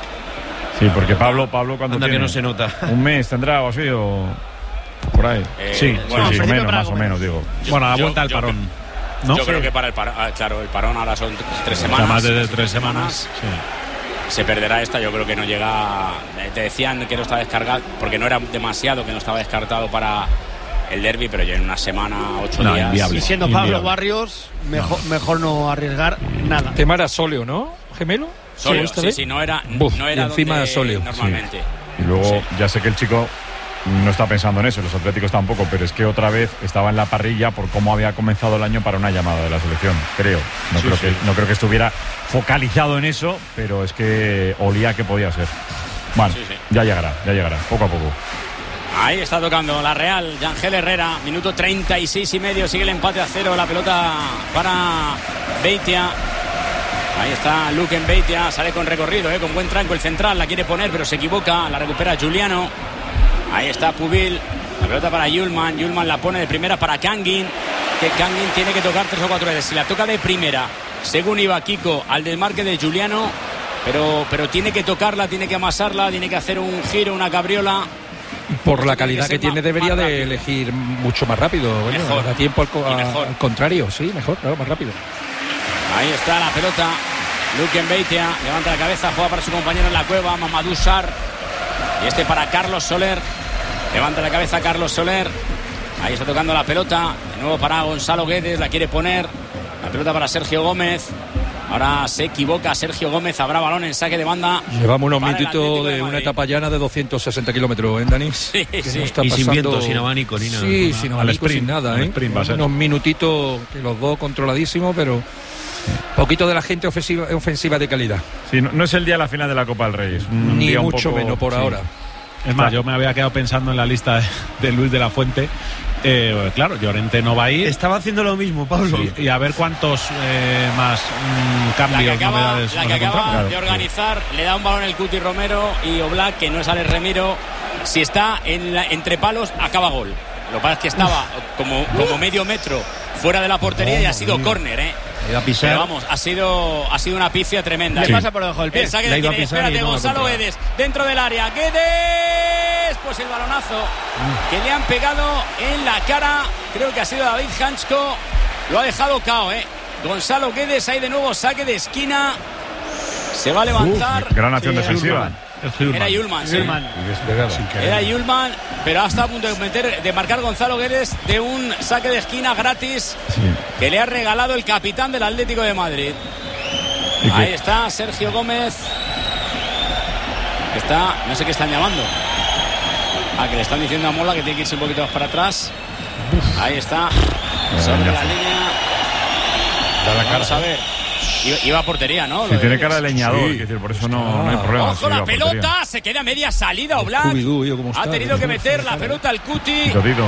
Sí, porque Pablo cuando tiene que no se nota. Un mes tendrá o así o por ahí. Sí, más o menos digo. Bueno, a la vuelta del parón. ¿No? Yo creo que para el parón, claro, el parón ahora son 3 semanas. Más de 3 semanas. Sí. Se perderá esta, yo creo que no llega. Te decían que no estaba descargado, porque no era demasiado, que no estaba descartado para el derbi, pero ya en una semana, 8 días. Inviable. Y siendo Pablo Barrios, mejor no arriesgar nada. Tema era Soleo, ¿no? ¿Gemelo? Soleo, sí, no era encima de Soleo. Normalmente. Sí. Y luego ya sé que el chico no está pensando en eso, los atléticos tampoco, pero es que otra vez estaba en la parrilla por cómo había comenzado el año para una llamada de la selección, creo. No creo que estuviera focalizado en eso, pero es que olía que podía ser. Bueno, ya llegará, poco a poco. Ahí está tocando la Real, Yangel Herrera, minuto 36 y medio, sigue el empate a 0, la pelota para Beitia. Ahí está Luke en Beitia, sale con recorrido, con buen tranco el central, la quiere poner pero se equivoca, la recupera Giuliano. Ahí está Pubil, la pelota para Yulman la pone de primera para Kangin, que Kangin tiene que tocar 3 o 4 veces, si la toca de primera, según iba Kiko al desmarque de Giuliano, pero tiene que tocarla, tiene que amasarla, tiene que hacer un giro, una cabriola. Por la calidad que tiene debería de elegir mucho más rápido. Bueno, mejor. Da tiempo al contrario, sí, mejor, claro, más rápido. Ahí está la pelota. Luke Beitia levanta la cabeza, juega para su compañero en la cueva, Mamadou Sarr. Y este para Carlos Soler. Levanta la cabeza Carlos Soler. Ahí está tocando la pelota. De nuevo para Gonzalo Guedes, la quiere poner. La pelota para Sergio Gómez. Ahora se equivoca Sergio Gómez, habrá balón en saque de banda. Llevamos unos minutitos de una etapa llana de 260 kilómetros, Dani? Sí. No y sin viento, sin abanico, ni nada. Sí, sin abanico, sin nada. Unos minutitos que los dos controladísimos, pero poquito de la gente ofensiva de calidad. Sí, no es el día de la final de la Copa del Rey. Ni mucho menos por ahora. Es más, yo me había quedado pensando en la lista de Luis de la Fuente. Claro, Llorente no va a ir. Estaba haciendo lo mismo, Pablo. Sí, y a ver cuántos más cambios, novedades. La que acaba de organizar, le da un balón el Cuti Romero y Oblak, que no es Alex Remiro. Si está entre palos, acaba gol. Lo que pasa es que estaba como medio metro fuera de la portería y ha sido córner, Pero vamos, ha sido una pifia tremenda. Le pasa por debajo del pie. El saque de Guedes, espérate, Gonzalo Guedes, dentro del área. Guedes, pues el balonazo que le han pegado en la cara. Creo que ha sido David Hansko. Lo ha dejado cao, Gonzalo Guedes, ahí de nuevo saque de esquina. Se va a levantar. Gran acción defensiva. Era Yulman, sí. Era Yulman, pero ha estado a punto de marcar Gonzalo Guedes de un saque de esquina gratis que le ha regalado el capitán del Atlético de Madrid. Ahí está Sergio Gómez. No sé qué están llamando. Que le están diciendo a Mola que tiene que irse un poquito más para atrás. Ahí está. Sobre la línea. Vamos a ver. Iba a portería, ¿no? Sí, tiene cara de leñador, es decir, por eso no hay problema. Ojo, la pelota, se queda a media salida Oblak. Ha tenido que meter la pelota al Cuti. Y ahora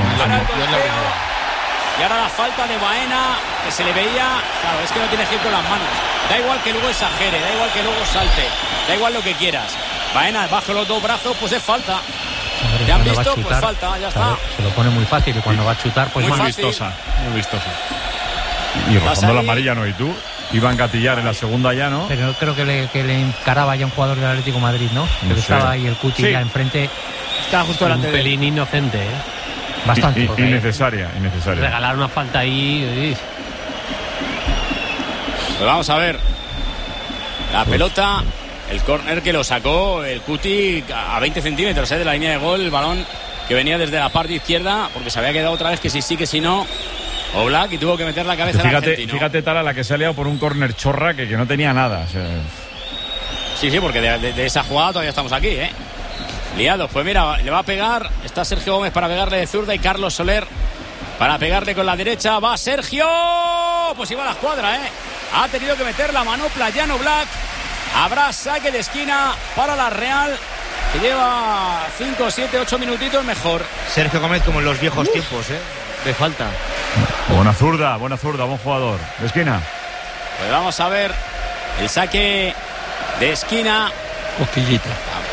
la falta de Baena, que se le veía. Claro, es que no tiene que ir con las manos. Da igual que luego exagere, da igual que luego salte, da igual lo que quieras. Baena bajo los dos brazos, pues es falta. ¿Te han visto? Pues falta, ya está. Se lo pone muy fácil y cuando va a chutar, pues muy vistosa. Muy vistosa. Y rozando la amarilla, ¿no? ¿Y tú? Iba a engatillar en la segunda ya, ¿no? Pero creo que le encaraba ya un jugador del Atlético de Madrid, ¿no? Creo que estaba ahí el Cuti ya enfrente. Estaba justo delante de él. Un pelín inocente, Bastante. Innecesaria. Regalar una falta ahí. Pues vamos a ver. La pelota, el córner que lo sacó el Cuti a 20 centímetros de la línea de gol. El balón que venía desde la parte izquierda, porque se había quedado otra vez que sí, que si no. Oblak, y tuvo que meter la cabeza al argentino. Fíjate Tala, la que se ha liado por un córner chorra que no tenía nada. O sea... Sí, porque de esa jugada todavía estamos aquí, liados. Pues mira, le va a pegar. Está Sergio Gómez para pegarle de zurda y Carlos Soler para pegarle con la derecha. Va Sergio. ¡Oh! Pues iba a la escuadra, Ha tenido que meter la manopla Jan Oblak. Habrá saque de esquina para la Real, que lleva 5, 7, 8 minutitos mejor. Sergio Gómez como en los viejos tiempos, de falta. Buena zurda, buen jugador. De esquina. Pues vamos a ver el saque de esquina. Cosquillita.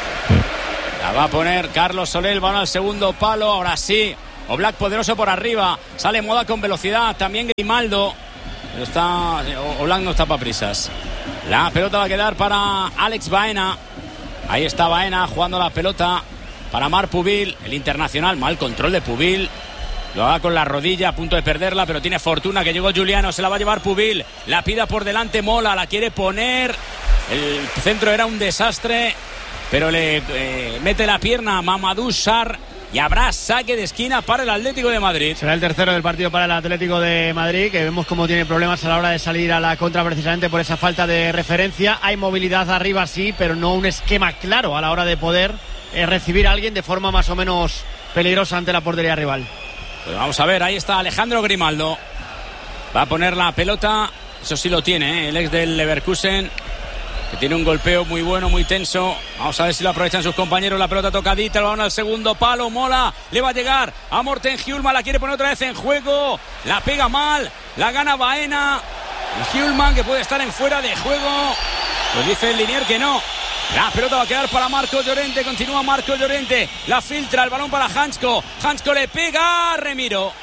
La va a poner Carlos Soler, van al segundo palo, ahora sí. Oblak poderoso por arriba, sale Moda con velocidad, también Grimaldo. Pero Oblak no está para prisas. La pelota va a quedar para Alex Baena. Ahí está Baena jugando la pelota para Marc Pubil, el internacional. Mal control de Pubil. Lo haga con la rodilla, a punto de perderla, pero tiene fortuna que llegó Giuliano. Se la va a llevar Pubil. La pida por delante Mola, la quiere poner. El centro era un desastre, pero le mete la pierna Mamadou Sarr. Y habrá saque de esquina para el Atlético de Madrid. Será el tercero del partido para el Atlético de Madrid, que vemos cómo tiene problemas a la hora de salir a la contra precisamente por esa falta de referencia. Hay movilidad arriba, sí, pero no un esquema claro a la hora de poder recibir a alguien de forma más o menos peligrosa ante la portería rival. Pues vamos a ver, ahí está Alejandro Grimaldo. Va a poner la pelota, eso sí lo tiene, el ex del Leverkusen, que tiene un golpeo muy bueno, muy tenso. Vamos a ver si lo aprovechan sus compañeros. La pelota tocadita, el balón al segundo palo. Mola, le va a llegar a Morten Hjulman. La quiere poner otra vez en juego. La pega mal, la gana Baena. Y Hjulman, que puede estar en fuera de juego. Pues dice el linier que no. La pelota va a quedar para Marcos Llorente. Continúa Marcos Llorente. La filtra, el balón para Hansko. Hansko le pega a Remiro.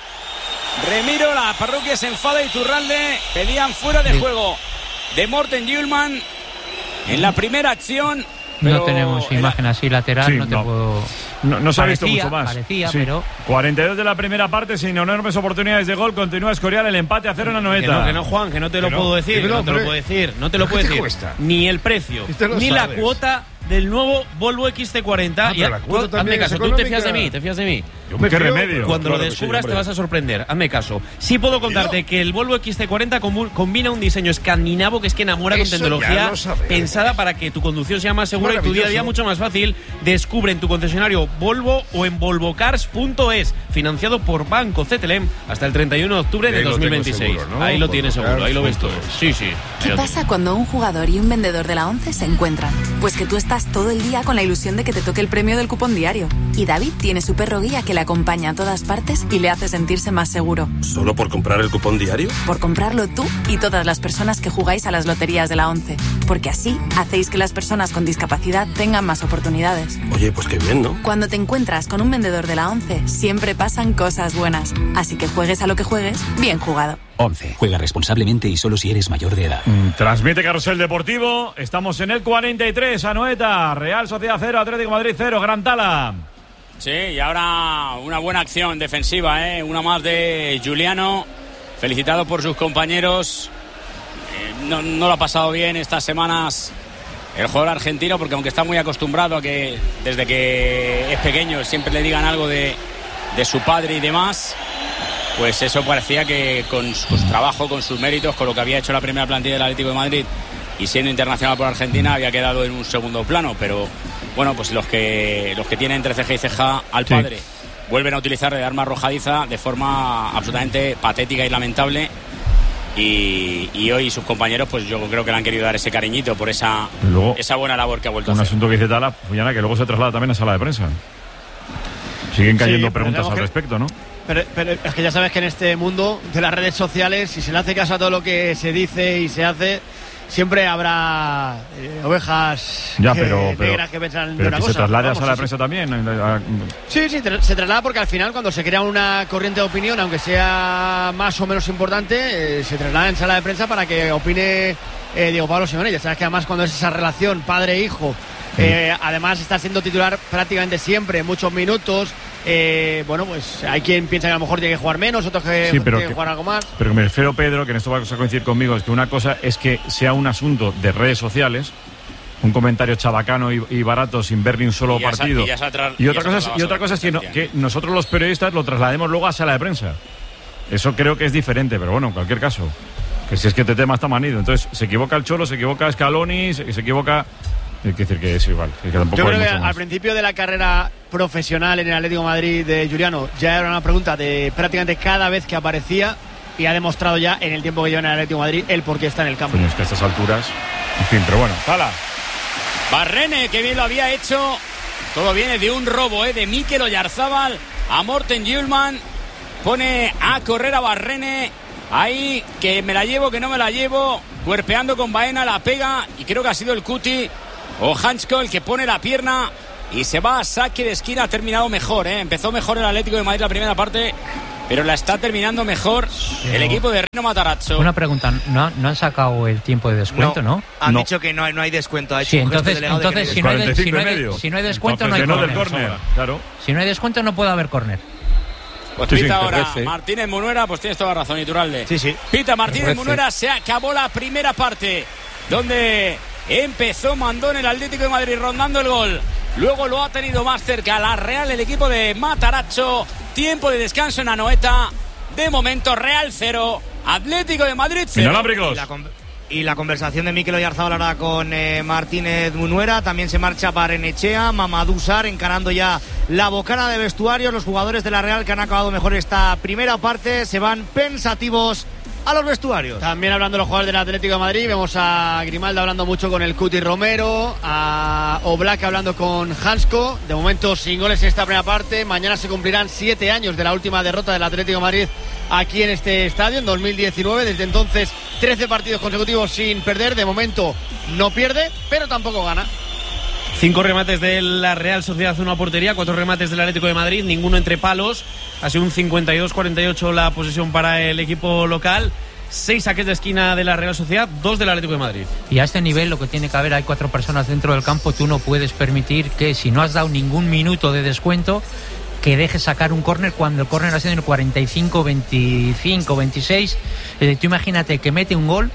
La parroquia se enfada y Turralde. Pedían fuera de juego de Morten Hjulman en la primera acción. No tenemos imagen así lateral, sí, no te puedo... No se ha visto mucho más. Parecía, sí. Pero... 42 de la primera parte, sin enormes oportunidades de gol. Continúa Escorial, el empate a 0 en la noveta. Que no, Juan, que no te lo puedo decir. No te lo puedo decir. No te lo puedo decir. Ni el precio, ni la cuota del nuevo Volvo XC40. Hazme caso, tú te fías de mí. ¿Qué remedio? Cuando lo descubras te vas a sorprender. Hazme caso. Sí puedo contarte que el Volvo XC40 combina un diseño escandinavo que es que enamora con tecnología pensada para que tu conducción sea más segura y tu día a día mucho más fácil. Descubre en tu concesionario Volvo o en volvocars.es, financiado por Banco CTLM hasta el 31 de octubre de 2026. Seguro, ¿no? Ahí lo tienes seguro, ahí lo ves todo. Sí. ¿Qué pasa cuando un jugador y un vendedor de la ONCE se encuentran? Pues que tú estás todo el día con la ilusión de que te toque el premio del cupón diario. Y David tiene su perro guía que le acompaña a todas partes y le hace sentirse más seguro. ¿Solo por comprar el cupón diario? Por comprarlo tú y todas las personas que jugáis a las loterías de la ONCE. Porque así hacéis que las personas con discapacidad tengan más oportunidades. Oye, pues qué bien, ¿no? Cuando te encuentras con un vendedor de la ONCE, siempre pasan cosas buenas. Así que juegues a lo que juegues, bien jugado. ONCE. Juega responsablemente y solo si eres mayor de edad. Transmite Carrusel Deportivo. Estamos en el 43, Anoeta. Real Sociedad 0, Atlético Madrid 0, Gran Tala. Sí, y ahora una buena acción defensiva, una más de Giuliano. Felicitado por sus compañeros. No lo ha pasado bien estas semanas el jugador argentino, porque aunque está muy acostumbrado a que desde que es pequeño siempre le digan algo de su padre y demás, pues eso parecía que con su trabajo, con sus méritos, con lo que había hecho la primera plantilla del Atlético de Madrid y siendo internacional por Argentina, había quedado en un segundo plano. Pero bueno, pues los que tienen entre ceja y ceja al padre vuelven a utilizarle de arma arrojadiza de forma absolutamente patética y lamentable. Y hoy sus compañeros, pues yo creo que le han querido dar ese cariñito por esa buena labor que ha vuelto a hacer. Un asunto que dice Tala, Fullana, que luego se traslada también a sala de prensa. Siguen cayendo preguntas al respecto, ¿no? Pero es que ya sabes que en este mundo de las redes sociales, si se le hace caso a todo lo que se dice y se hace, siempre habrá ovejas negras que piensan de una cosa. ¿Se traslada a sala de prensa también? Sí, se traslada porque al final cuando se crea una corriente de opinión, aunque sea más o menos importante, se traslada en sala de prensa para que opine Diego Pablo Simeone. Ya sabes que además cuando es esa relación padre-hijo, además está siendo titular prácticamente siempre, muchos minutos. Bueno, pues hay quien piensa que a lo mejor tiene que jugar menos, otros que tiene que jugar algo más. Pero me refiero, Pedro, que en esto va a coincidir conmigo, es que una cosa es que sea un asunto de redes sociales, un comentario chabacano y barato sin ver ni un solo partido. Y otra cosa es que nosotros los periodistas lo traslademos luego a sala de prensa. Eso creo que es diferente, pero bueno, en cualquier caso, que si es que este tema está manido. Entonces, se equivoca el Cholo, se equivoca Scaloni, se equivoca... Hay que decir que es igual. Que yo creo que al principio de la carrera profesional en el Atlético de Madrid de Giuliano ya era una pregunta de prácticamente cada vez que aparecía, y ha demostrado ya en el tiempo que lleva en el Atlético de Madrid el por qué está en el campo. Bueno, es que a estas alturas, en fin, pero bueno, Tala. Barrene, que bien lo había hecho. Todo viene de un robo, de Mikel Oyarzábal a Morten Hjulmand. Pone a correr a Barrene. Ahí, que me la llevo, que no me la llevo. Cuerpeando con Baena, la pega. Y creo que ha sido el Cuti o Hansko el que pone la pierna. Y se va a saque de esquina. Ha terminado mejor, Empezó mejor el Atlético de Madrid la primera parte, pero la está terminando mejor el equipo de Rino Matarazzo. Una pregunta, ¿no han sacado el tiempo de descuento, no? Han dicho que no hay descuento. Ha hecho sí, entonces si no hay descuento, entonces, no hay córner. Claro. Si no hay descuento, no puede haber córner. Pues pita ahora Martínez Munuera, pues tienes toda razón, Iturralde. Sí. Pita Martínez Munuera, se acabó la primera parte, donde empezó Mandón el Atlético de Madrid rondando el gol. Luego lo ha tenido más cerca la Real, el equipo de Matarazzo. Tiempo de descanso en Anoeta. De momento, Real 0, Atlético de Madrid 0. Y la conversación de Mikel Oyarzábal ahora con Martínez Munuera. También se marcha Barrenechea, Mamadou Sarr encarando ya la bocana de vestuarios. Los jugadores de la Real, que han acabado mejor esta primera parte, se van pensativos a los vestuarios. También hablando de los jugadores del Atlético de Madrid, vemos a Grimaldo hablando mucho con el Cuti Romero, a Oblak hablando con Hansko. De momento sin goles en esta primera parte. Mañana se cumplirán 7 años de la última derrota del Atlético de Madrid aquí en este estadio, en 2019. Desde entonces 13 partidos consecutivos sin perder. De momento no pierde, pero tampoco gana. 5 remates de la Real Sociedad, 1 a portería, 4 remates del Atlético de Madrid, ninguno entre palos. Ha sido un 52-48 la posesión para el equipo local. 6 saques de esquina de la Real Sociedad, 2 del Atlético de Madrid. Y a este nivel lo que tiene que haber, hay 4 personas dentro del campo. Tú no puedes permitir que, si no has dado ningún minuto de descuento, que dejes sacar un córner cuando el córner ha sido en el 45, 25, 26. Tú imagínate que mete un gol.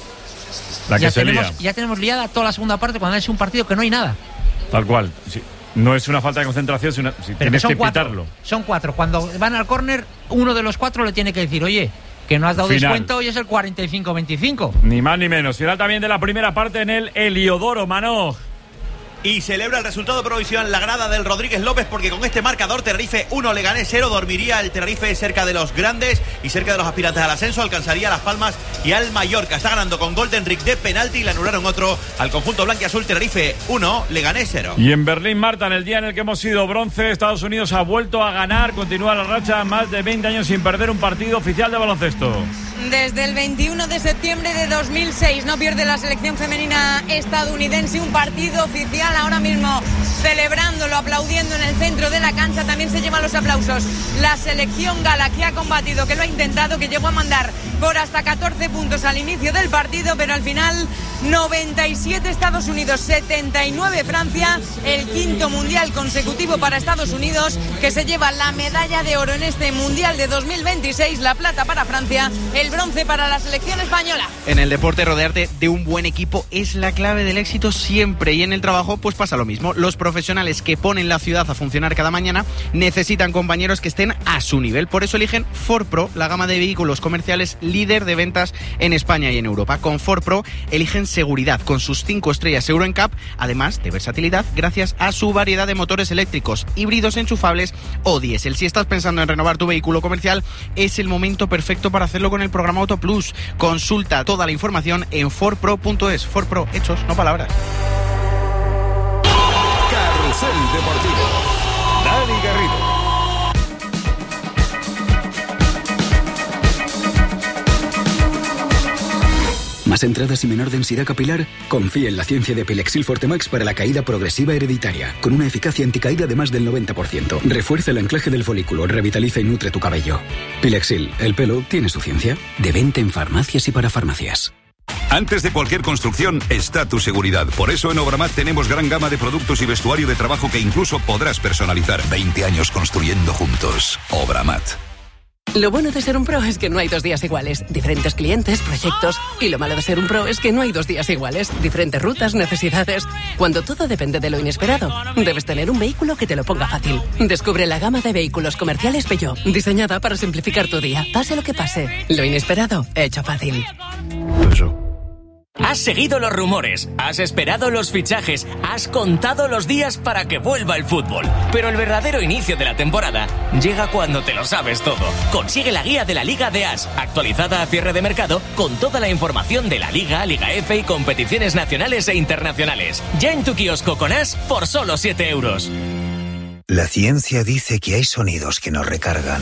Ya tenemos liada toda la segunda parte cuando es un partido que no hay nada. Tal cual, sí. No es una falta de concentración, sino tienes que pitarlo. Son 4. Cuando van al córner, uno de los 4 le tiene que decir, oye, que no has dado descuento y es el 45-25. Ni más ni menos. Final también de la primera parte en el Heliodoro, Manoj. Y celebra el resultado provisional la grada del Rodríguez López, porque con este marcador Tenerife 1, Leganés 0, dormiría el Tenerife cerca de los grandes y cerca de los aspirantes al ascenso, alcanzaría Las Palmas y al Mallorca. Está ganando con gol de Enric de penalti y le anularon otro al conjunto blanquiazul. Tenerife 1, Leganés 0. Y en Berlín, Marta, en el día en el que hemos sido bronce, Estados Unidos ha vuelto a ganar, continúa la racha, más de 20 años sin perder un partido oficial de baloncesto. Desde el 21 de septiembre de 2006 no pierde la selección femenina estadounidense un partido oficial. Ahora mismo celebrándolo, aplaudiendo en el centro de la cancha. También se llevan los aplausos la selección gala, que ha combatido, que lo ha intentado, que llegó a mandar por hasta 14 puntos al inicio del partido, pero al final 97 Estados Unidos, 79 Francia. El 5º mundial consecutivo para Estados Unidos, que se lleva la medalla de oro en este mundial de 2026, la plata para Francia, el bronce para la selección española. En el deporte, rodearte de un buen equipo es la clave del éxito siempre, y en el trabajo pues pasa lo mismo. Los profesionales que ponen la ciudad a funcionar cada mañana necesitan compañeros que estén a su nivel. Por eso eligen Ford Pro, la gama de vehículos comerciales líder de ventas en España y en Europa. Con Ford Pro eligen seguridad con sus 5 estrellas Euro NCAP, además de versatilidad gracias a su variedad de motores eléctricos, híbridos, enchufables o diésel. Si estás pensando en renovar tu vehículo comercial, es el momento perfecto para hacerlo con el programa Auto Plus. Consulta toda la información en fordpro.es. Ford Pro, hechos, no palabras. Carrusel Deportivo. Dani Garrido. ¿Más entradas y menor densidad capilar? Confía en la ciencia de Pilexil Fortemax para la caída progresiva hereditaria, con una eficacia anticaída de más del 90%. Refuerza el anclaje del folículo, revitaliza y nutre tu cabello. Pilexil, el pelo tiene su ciencia. De venta en farmacias y para farmacias. Antes de cualquier construcción está tu seguridad. Por eso en Obramat tenemos gran gama de productos y vestuario de trabajo que incluso podrás personalizar. 20 años construyendo juntos. Obramat. Lo bueno de ser un pro es que no hay 2 días iguales. Diferentes clientes, proyectos. Y lo malo de ser un pro es que no hay 2 días iguales. Diferentes rutas, necesidades. Cuando todo depende de lo inesperado, debes tener un vehículo que te lo ponga fácil. Descubre la gama de vehículos comerciales Peugeot, diseñada para simplificar tu día. Pase lo que pase, lo inesperado, hecho fácil. Peugeot. Has seguido los rumores, has esperado los fichajes, has contado los días para que vuelva el fútbol. Pero el verdadero inicio de la temporada llega cuando te lo sabes todo. Consigue la guía de la Liga de As, actualizada a cierre de mercado, con toda la información de la Liga, Liga F y competiciones nacionales e internacionales. Ya en tu kiosco con As por solo 7 euros. La ciencia dice que hay sonidos que nos recargan.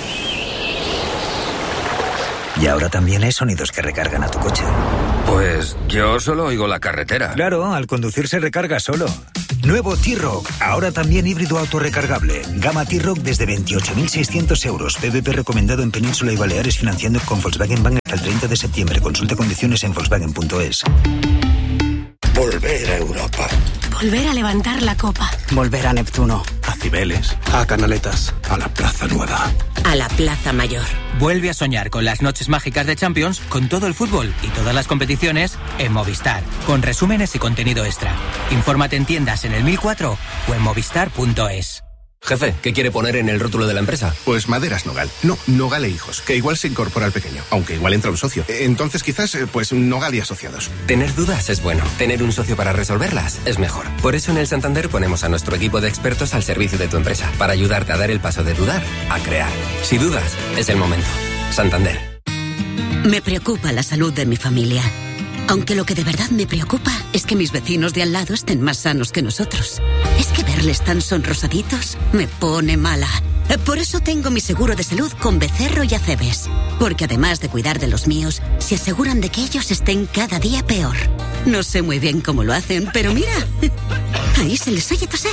Y ahora también hay sonidos que recargan a tu coche. Pues yo solo oigo la carretera. Claro, al conducir se recarga solo. Nuevo T-Roc, ahora también híbrido autorrecargable. Gama T-Roc desde 28.600 euros. PVP recomendado en Península y Baleares, financiando con Volkswagen Bank hasta el 30 de septiembre. Consulte condiciones en Volkswagen.es. Volver a Europa. Volver a levantar la copa. Volver a Neptuno. A Cibeles. A Canaletas. A la Plaza Nueva. A la Plaza Mayor. Vuelve a soñar con las noches mágicas de Champions, con todo el fútbol y todas las competiciones en Movistar, con resúmenes y contenido extra. Infórmate en tiendas en el 1004 o en movistar.es. Jefe, ¿qué quiere poner en el rótulo de la empresa? Pues Maderas Nogal. No, Nogal e Hijos, que igual se incorpora al pequeño, aunque igual entra un socio. Entonces quizás, pues Nogal y Asociados. Tener dudas es bueno. Tener un socio para resolverlas es mejor. Por eso en el Santander ponemos a nuestro equipo de expertos al servicio de tu empresa, para ayudarte a dar el paso de dudar a crear. Si dudas, es el momento. Santander. Me preocupa la salud de mi familia. Aunque lo que de verdad me preocupa es que mis vecinos de al lado estén más sanos que nosotros. Es que verles tan sonrosaditos me pone mala. Por eso tengo mi seguro de salud con Becerro y Acebes. Porque además de cuidar de los míos, se aseguran de que ellos estén cada día peor. No sé muy bien cómo lo hacen, pero mira, ahí se les oye toser.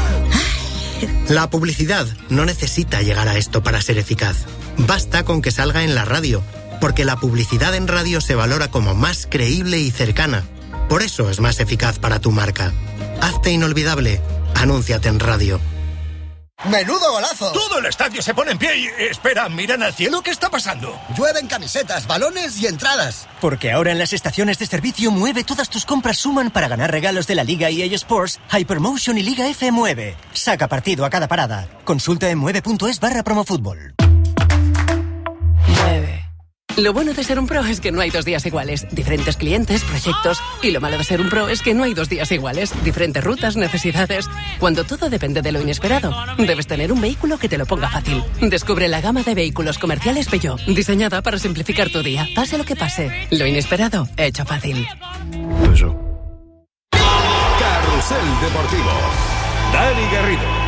La publicidad no necesita llegar a esto para ser eficaz. Basta con que salga en la radio. Porque la publicidad en radio se valora como más creíble y cercana. Por eso es más eficaz para tu marca. Hazte inolvidable. Anúnciate en radio. ¡Menudo golazo! Todo el estadio se pone en pie y... Espera, miran al cielo, ¿qué está pasando? Llueven camisetas, balones y entradas. Porque ahora en las estaciones de servicio Mueve todas tus compras suman para ganar regalos de la Liga EA Sports, Hypermotion y Liga F Mueve. Saca partido a cada parada. Consulta en mueve.es/promofútbol. Lo bueno de ser un pro es que no hay 2 días iguales. Diferentes clientes, proyectos. Y lo malo de ser un pro es que no hay 2 días iguales. Diferentes rutas, necesidades. Cuando todo depende de lo inesperado, debes tener un vehículo que te lo ponga fácil. Descubre la gama de vehículos comerciales Peugeot, diseñada para simplificar tu día. Pase lo que pase, lo inesperado, hecho fácil. Carrusel Deportivo. Dani Garrido.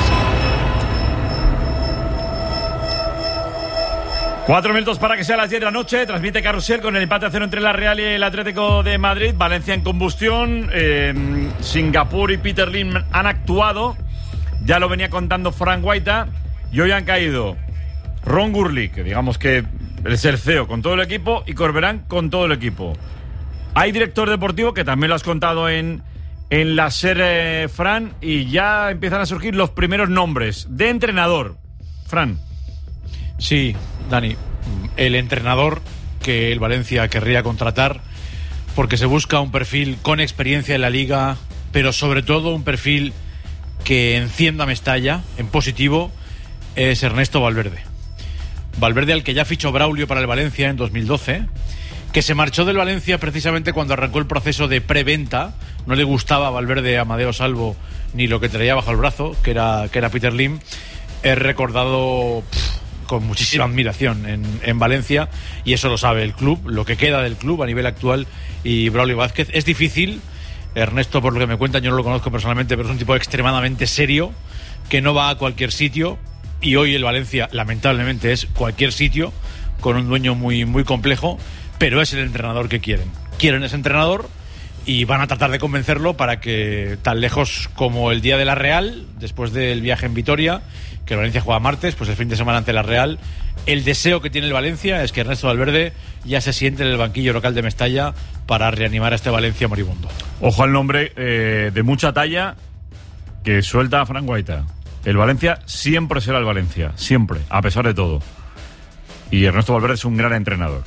4 minutos para que sea las 10 de la noche. Transmite Carrusel con el empate a 0 entre la Real y el Atlético de Madrid. Valencia en combustión. Singapur y Peter Lim han actuado. Ya lo venía contando Frank Guaita. Y hoy han caído Ron Gurley, que digamos que es el CEO con todo el equipo, y Corberán con todo el equipo. Hay director deportivo, que también lo has contado en la SER, Fran, y ya empiezan a surgir los primeros nombres de entrenador. Fran. Sí, Dani, el entrenador que el Valencia querría contratar, porque se busca un perfil con experiencia en la Liga, pero sobre todo un perfil que encienda Mestalla en positivo, es Ernesto Valverde. Valverde, al que ya fichó Braulio para el Valencia en 2012, que se marchó del Valencia precisamente cuando arrancó el proceso de preventa. No le gustaba a Valverde, a Amadeo Salvo, ni lo que traía bajo el brazo, que era Peter Lim. Es recordado con muchísima admiración en Valencia, y eso lo sabe el club, lo que queda del club a nivel actual, y Braulio Vázquez. Es difícil. Ernesto, por lo que me cuentan, yo no lo conozco personalmente, pero es un tipo extremadamente serio, que no va a cualquier sitio, y hoy el Valencia lamentablemente es cualquier sitio, con un dueño muy, muy complejo, pero es el entrenador que quieren ese entrenador, y van a tratar de convencerlo para que, tan lejos como el día de la Real, después del viaje en Vitoria, que el Valencia juega martes, pues el fin de semana ante la Real, el deseo que tiene el Valencia es que Ernesto Valverde ya se siente en el banquillo local de Mestalla para reanimar a este Valencia moribundo. Ojo al nombre de mucha talla que suelta Frank Guaita. El Valencia siempre será el Valencia, siempre, a pesar de todo. Y Ernesto Valverde es un gran entrenador.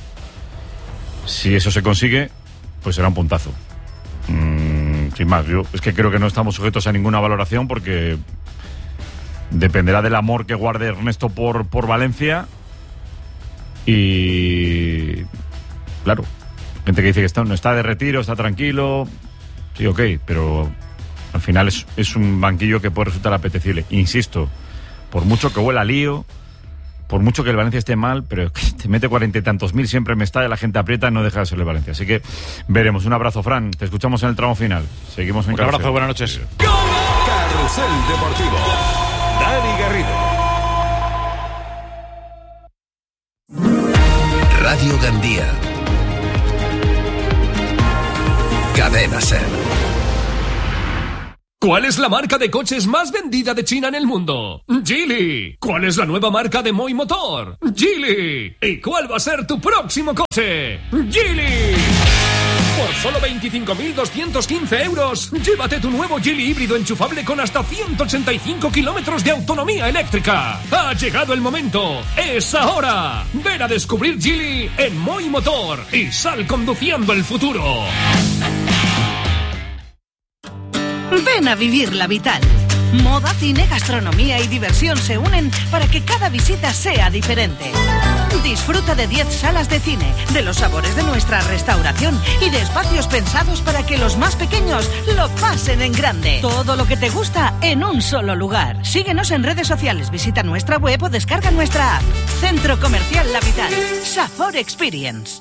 Si eso se consigue, pues será un puntazo. Sin más, yo es que creo que no estamos sujetos a ninguna valoración, porque dependerá del amor que guarde Ernesto por Valencia. Y claro, gente que dice que no está de retiro, está tranquilo. Sí, ok, pero al final es un banquillo que puede resultar apetecible. Insisto, por mucho que huela a lío, por mucho que el Valencia esté mal, pero que te mete 40 y tantos mil, siempre me está, y la gente aprieta, no deja de ser el Valencia. Así que veremos. Un abrazo, Fran. Te escuchamos en el tramo final. Seguimos en Un abrazo, buenas noches. Carrusel Deportivo. Dani Garrido. Radio Gandía. Cadena Ser. ¿Cuál es la marca de coches más vendida de China en el mundo? Geely. ¿Cuál es la nueva marca de Moi Motor? Geely. ¿Y cuál va a ser tu próximo coche? Geely. Por solo 25.215 euros, llévate tu nuevo Geely híbrido enchufable con hasta 185 kilómetros de autonomía eléctrica. Ha llegado el momento. ¡Es ahora! Ven a descubrir Geely en Moi Motor y sal conduciendo el futuro. Ven a vivir la Vital. Moda, cine, gastronomía y diversión se unen para que cada visita sea diferente. Disfruta de 10 salas de cine, de los sabores de nuestra restauración y de espacios pensados para que los más pequeños lo pasen en grande. Todo lo que te gusta en un solo lugar. Síguenos en redes sociales, visita nuestra web o descarga nuestra app. Centro Comercial La Vital. Safor Experience.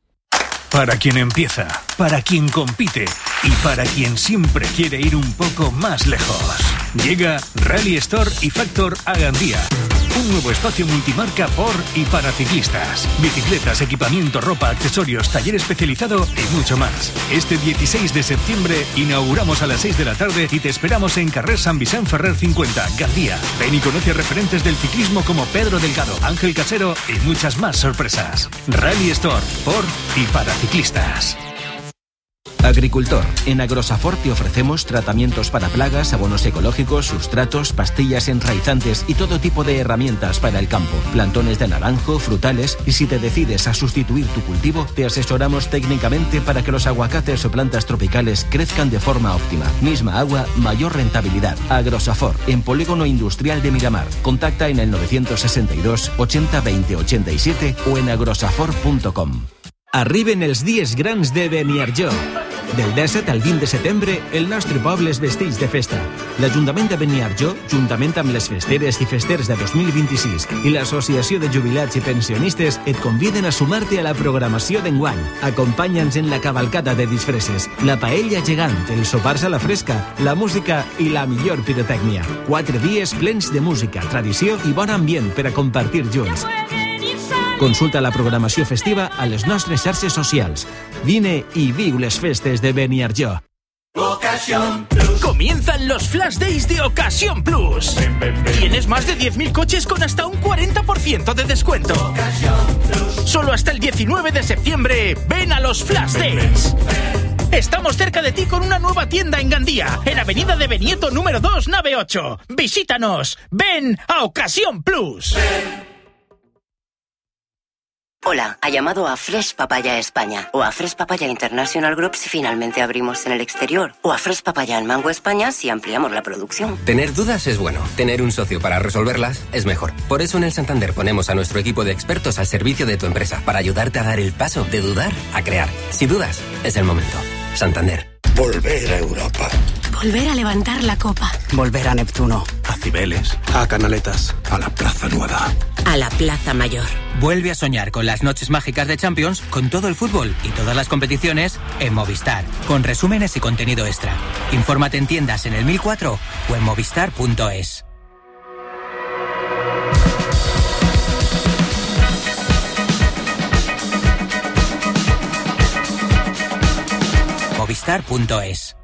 Para quien empieza, para quien compite y para quien siempre quiere ir un poco más lejos. Llega Rally Store y Factor a Gandía. Un nuevo espacio multimarca por y para ciclistas. Bicicletas, equipamiento, ropa, accesorios, taller especializado y mucho más. Este 16 de septiembre inauguramos a las 6 de la tarde y te esperamos en Carrer San Vicent Ferrer 50, Gandía. Ven y conoce a referentes del ciclismo como Pedro Delgado, Ángel Casero y muchas más sorpresas. Rally Store por y para ciclistas. Agricultor. En Agrosafor te ofrecemos tratamientos para plagas, abonos ecológicos, sustratos, pastillas enraizantes y todo tipo de herramientas para el campo. Plantones de naranjo, frutales, y si te decides a sustituir tu cultivo, te asesoramos técnicamente para que los aguacates o plantas tropicales crezcan de forma óptima. Misma agua, mayor rentabilidad. Agrosafor, en Polígono Industrial de Miramar. Contacta en el 962 80 20 87 o en agrosafor.com. Arriben els dies grans de Beniarjó. Del 17 al 20 de setembre, el nostre poble es vesteix de festa. L'Ajuntament de Beniarjó, juntament amb les festeres i festers de 2026 i l'Associació de Jubilats i Pensionistes, et conviden a sumar-te a la programació d'enguany. Acompanya'ns en la cavalcada de disfresses, la paella gegant, els sopars a la fresca, la música i la millor pirotècnia. 4 dies plens de música, tradició i bon ambient per a compartir junts. Consulta la programació festiva a les nostres xarxes socials. Vine y viu les festes de Beniarjó. Ocasión Plus. Comienzan los Flash Days de Ocasión Plus. Tienes más de 10.000 coches con hasta un 40% de descuento. Solo hasta el 19 de septiembre, ven a los Flash Days. Estamos cerca de ti con una nueva tienda en Gandía, en Avenida de Benieto número 2, nave 8. Visítanos. Ven a Ocasión Plus. Hola, ha llamado a Fresh Papaya España o a Fresh Papaya International Group si finalmente abrimos en el exterior o a Fresh Papaya en Mango España si ampliamos la producción. Tener dudas es bueno, tener un socio para resolverlas es mejor. Por eso en el Santander ponemos a nuestro equipo de expertos al servicio de tu empresa para ayudarte a dar el paso de dudar a crear. Si dudas, es el momento. Santander. Volver a Europa. Volver a levantar la copa. Volver a Neptuno. A Cibeles, a Canaletas, a la Plaza Nueva. A la Plaza Mayor. Vuelve a soñar con las noches mágicas de Champions, con todo el fútbol y todas las competiciones en Movistar, con resúmenes y contenido extra. Infórmate en tiendas en el 1004 o en movistar.es. Movistar.es.